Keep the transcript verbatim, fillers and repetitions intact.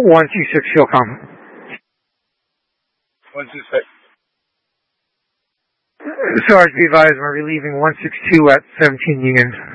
one two six, Philcom. one two six. Sarge, be advised, we're relieving one six two at seventeen Union.